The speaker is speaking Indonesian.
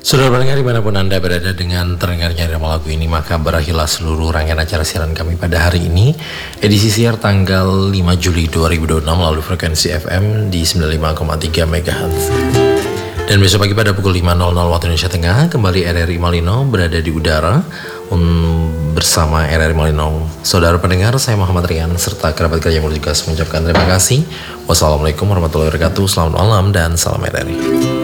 Saudara pendengar dimanapun Anda berada, dengan terdengarnya irama lagu ini maka berakhirlah seluruh rangkaian acara siaran kami pada hari ini, edisi siar tanggal 5 Juli 2026 melalui frekuensi FM di 95,3 MHz. Dan besok pagi pada pukul 5.00 waktu Indonesia Tengah kembali RRI Malino berada di udara bersama RRI Malino. Saudara pendengar, saya Muhammad Rian serta kerabat kerja yang bertugas mengucapkan terima kasih. Wassalamualaikum warahmatullahi wabarakatuh. Selamat malam dan salam RRI.